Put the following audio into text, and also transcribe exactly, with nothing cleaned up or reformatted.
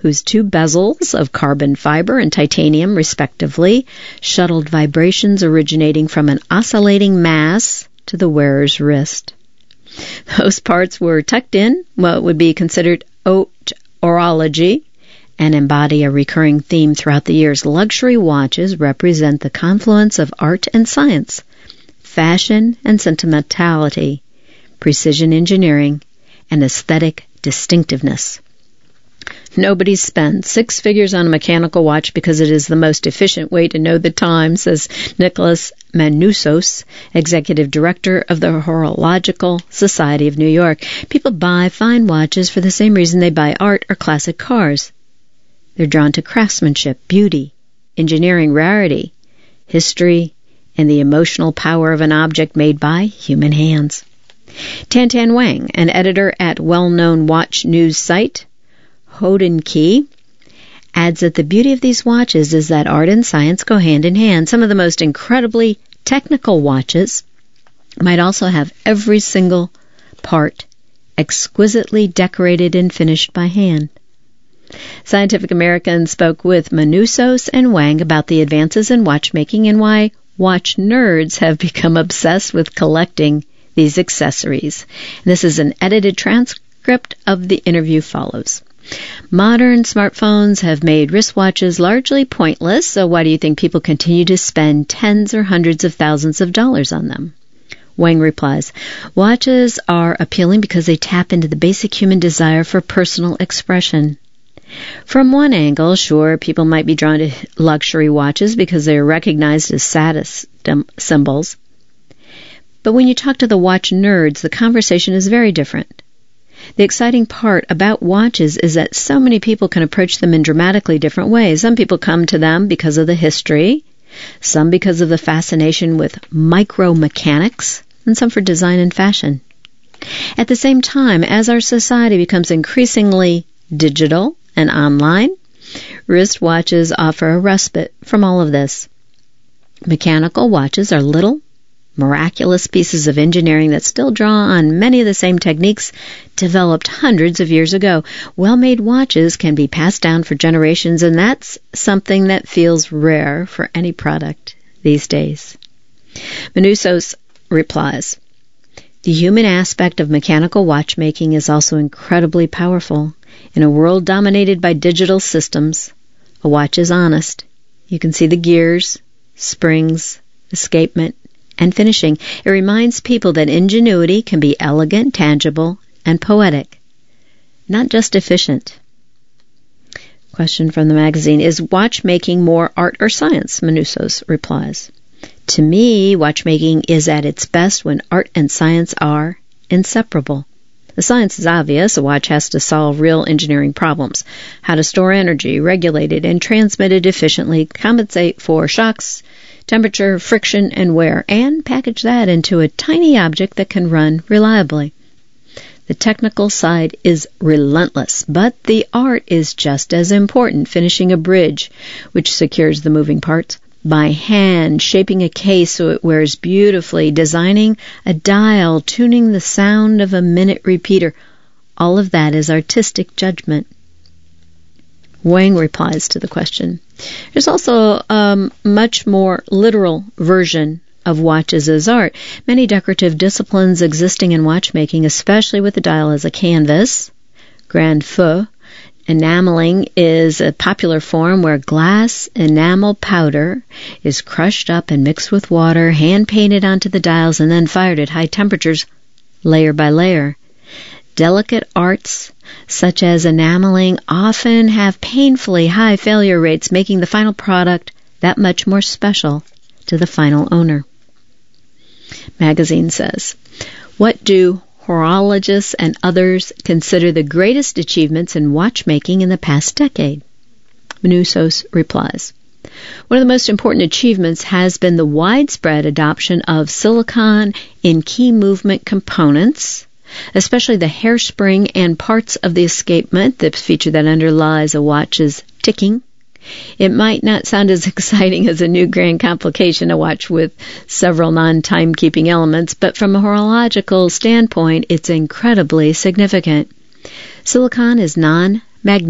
whose two bezels of carbon fiber and titanium, respectively, shuttled vibrations originating from an oscillating mass to the wearer's wrist. Those parts were tucked in what would be considered haute horology and embody a recurring theme throughout the years. Luxury watches represent the confluence of art and science, fashion and sentimentality, precision engineering, and aesthetic distinctiveness. Nobody spends six figures on a mechanical watch because it is the most efficient way to know the time, says Nicholas Manousos, Executive Director of the Horological Society of New York. People buy fine watches for the same reason they buy art or classic cars. They're drawn to craftsmanship, beauty, engineering rarity, history, and the emotional power of an object made by human hands. Tan Tan Wang, an editor at well-known watch news site Hodinkee, adds that the beauty of these watches is that art and science go hand in hand. Some of the most incredibly technical watches might also have every single part exquisitely decorated and finished by hand. Scientific American spoke with Manousos and Wang about the advances in watchmaking and why watch nerds have become obsessed with collecting these accessories. This is an edited transcript of the interview follows. Modern smartphones have made wristwatches largely pointless, so why do you think people continue to spend tens or hundreds of thousands of dollars on them? Wang replies, watches are appealing because they tap into the basic human desire for personal expression. From one angle, sure, people might be drawn to luxury watches because they are recognized as status symbols. But when you talk to the watch nerds, the conversation is very different. The exciting part about watches is that so many people can approach them in dramatically different ways. Some people come to them because of the history, some because of the fascination with micromechanics, and some for design and fashion. At the same time, as our society becomes increasingly digital and online, wristwatches offer a respite from all of this. Mechanical watches are little, miraculous pieces of engineering that still draw on many of the same techniques developed hundreds of years ago. Well-made watches can be passed down for generations, and that's something that feels rare for any product these days. Manousos replies, the human aspect of mechanical watchmaking is also incredibly powerful. In a world dominated by digital systems, a watch is honest. You can see the gears, springs, escapement, and finishing. It reminds people that ingenuity can be elegant, tangible, and poetic, not just efficient. Question from the magazine, is watchmaking more art or science? Manousos replies, to me, watchmaking is at its best when art and science are inseparable. The science is obvious. A watch has to solve real engineering problems. How to store energy, regulate it, and transmit it efficiently, compensate for shocks, temperature, friction, and wear, and package that into a tiny object that can run reliably. The technical side is relentless, but the art is just as important, finishing a bridge, which secures the moving parts, by hand, shaping a case so it wears beautifully, designing a dial, tuning the sound of a minute repeater. All of that is artistic judgment. Wang replies to the question. There's also a um, much more literal version of watches as art. Many decorative disciplines existing in watchmaking, especially with the dial as a canvas. Grand feu. Enameling is a popular form where glass enamel powder is crushed up and mixed with water, hand-painted onto the dials, and then fired at high temperatures, layer by layer. Delicate arts, such as enameling, often have painfully high failure rates, making the final product that much more special to the final owner. Magazine says, what do horologists and others consider the greatest achievements in watchmaking in the past decade? Manousos replies, one of the most important achievements has been the widespread adoption of silicon in key movement components, especially the hairspring and parts of the escapement, the feature that underlies a watch's ticking. It might not sound as exciting as a new grand complication, a watch with several non-timekeeping elements, but from a horological standpoint, it's incredibly significant. Silicon is non-magnetic